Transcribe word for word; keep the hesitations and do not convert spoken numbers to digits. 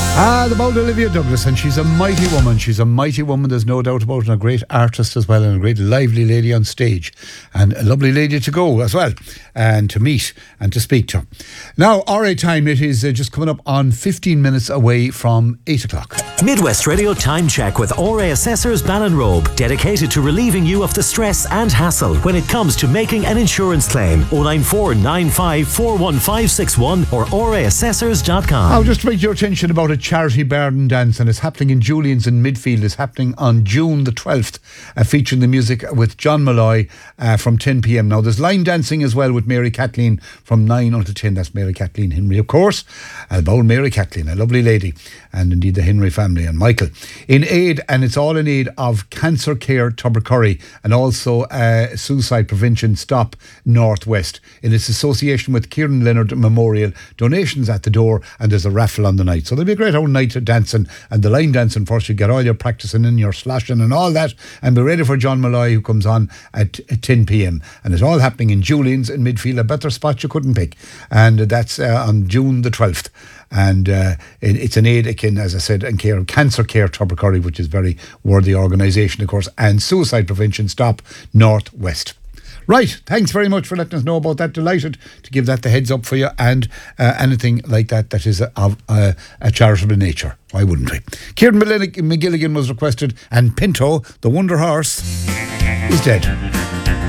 Ah, about Olivia Douglas, and she's a mighty woman. She's a mighty woman, there's no doubt about it, and a great artist as well, and a great lively lady on stage, and a lovely lady to go as well, and to meet and to speak to. Now, R A time, it is uh, just coming up on fifteen minutes away from eight o'clock. Midwest Radio Time Check with R A Assessors Ballinrobe, dedicated to relieving you of the stress and hassle when it comes to making an insurance claim. oh nine four nine five four one five six one or r a assessors dot com. I'll just make your attention about a charity garden dance, and it's happening in Julian's in Midfield. It's happening on June the twelfth, uh, featuring the music with John Malloy uh, from ten p.m. Now, there's line dancing as well with Mary Kathleen from nine until ten. That's Mary Kathleen Henry, of course. About Mary Kathleen, a lovely lady, and indeed the Henry family and Michael. In aid, and it's all in aid of Cancer Care Tubbercurry, and also uh, Suicide Prevention Stop Northwest, in its association with Kieran Leonard Memorial. Donations at the door, and there's a raffle on the night. So there'll be a great old night of dancing, and the line dancing first. You get all your practicing in, your slashing and all that, and be ready for John Malloy, who comes on at, at ten p.m. And it's all happening in Julian's in Midfield, a better spot you couldn't pick. And that's uh, on June the twelfth. And uh, it, it's an aid, again, as I said, in care of Cancer Care Tubbercurry, which is a very worthy organisation, of course, and Suicide Prevention Stop Northwest. Right, thanks very much for letting us know about that. Delighted to give that the heads up for you, and uh, anything like that that is of uh, a charitable nature. Why wouldn't we? Kieran McGilligan was requested, and Pinto, the Wonder Horse, is dead.